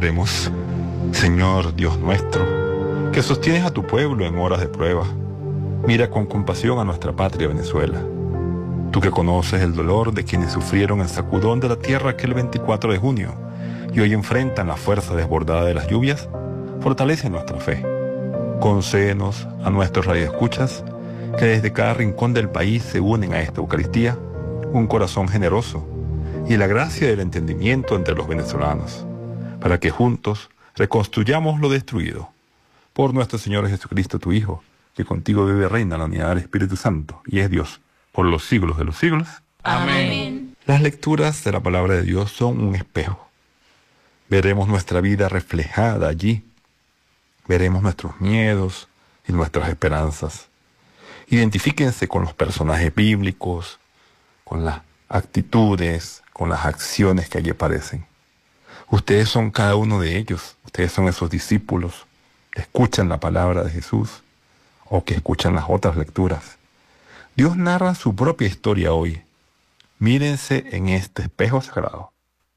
Oremos. Señor Dios nuestro, que sostienes a tu pueblo en horas de prueba, mira con compasión a nuestra patria Venezuela. Tú que conoces el dolor de quienes sufrieron el sacudón de la tierra aquel 24 de junio y hoy enfrentan la fuerza desbordada de las lluvias, fortalece nuestra fe. Concédenos a nuestros radioescuchas que desde cada rincón del país se unen a esta Eucaristía, un corazón generoso y la gracia del entendimiento entre los venezolanos, para que juntos reconstruyamos lo destruido. Por nuestro Señor Jesucristo, tu Hijo, que contigo vive y reina en la unidad del Espíritu Santo, y es Dios, por los siglos de los siglos. Amén. Las lecturas de la palabra de Dios son un espejo. Veremos nuestra vida reflejada allí. Veremos nuestros miedos y nuestras esperanzas. Identifíquense con los personajes bíblicos, con las actitudes, con las acciones que allí aparecen. Ustedes son cada uno de ellos. Ustedes son esos discípulos que escuchan la palabra de Jesús o que escuchan las otras lecturas. Dios narra su propia historia hoy. Mírense en este espejo sagrado.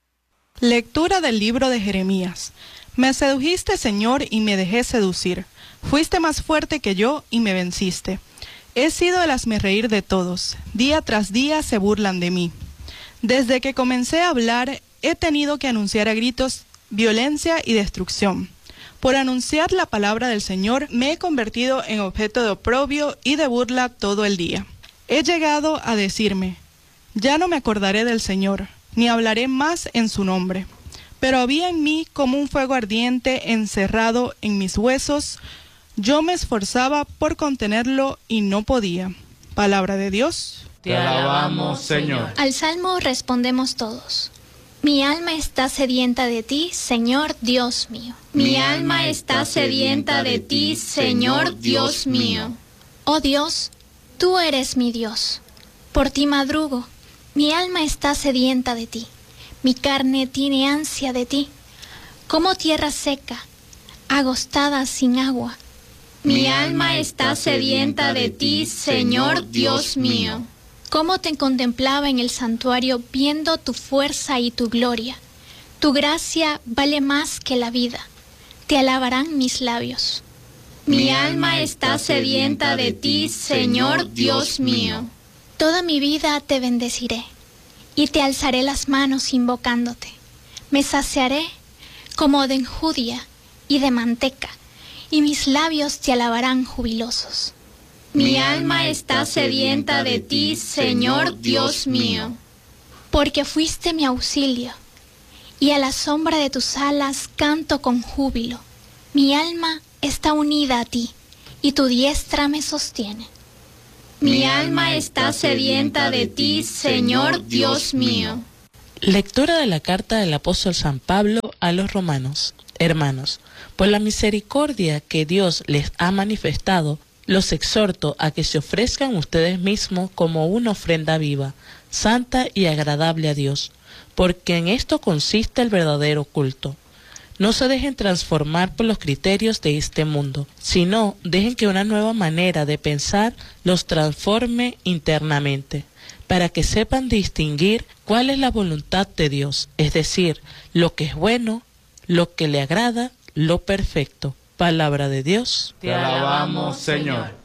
Lectura del libro de Jeremías. Me sedujiste, Señor, y me dejé seducir. Fuiste más fuerte que yo y me venciste. He sido el hazmerreír de todos. Día tras día se burlan de mí. Desde que comencé a hablar, he tenido que anunciar a gritos violencia y destrucción. Por anunciar la palabra del Señor, me he convertido en objeto de oprobio y de burla todo el día. He llegado a decirme, ya no me acordaré del Señor, ni hablaré más en su nombre. Pero había en mí como un fuego ardiente encerrado en mis huesos. Yo me esforzaba por contenerlo y no podía. Palabra de Dios. Te alabamos, Señor. Al salmo respondemos todos. Mi alma está sedienta de ti, Señor Dios mío. Mi alma está sedienta de ti, Señor Dios mío. Oh Dios, tú eres mi Dios. Por ti madrugo. Mi alma está sedienta de ti. Mi carne tiene ansia de ti. Como tierra seca, agostada sin agua. Mi alma está sedienta de ti, Señor Dios mío. Cómo te contemplaba en el santuario viendo tu fuerza y tu gloria. Tu gracia vale más que la vida. Te alabarán mis labios. Mi alma está sedienta de ti, Señor Dios mío. Toda mi vida te bendeciré y te alzaré las manos invocándote. Me saciaré como de enjudia y de manteca, y mis labios te alabarán jubilosos. Mi alma está sedienta de ti, Señor Dios mío. Porque fuiste mi auxilio, y a la sombra de tus alas canto con júbilo. Mi alma está unida a ti, y tu diestra me sostiene. Mi alma está sedienta de ti, Señor Dios mío. Lectura de la carta del apóstol San Pablo a los romanos. Hermanos, por la misericordia que Dios les ha manifestado, los exhorto a que se ofrezcan ustedes mismos como una ofrenda viva, santa y agradable a Dios, porque en esto consiste el verdadero culto. No se dejen transformar por los criterios de este mundo, sino dejen que una nueva manera de pensar los transforme internamente, para que sepan distinguir cuál es la voluntad de Dios, es decir, lo que es bueno, lo que le agrada, lo perfecto. Palabra de Dios. Te alabamos, Señor.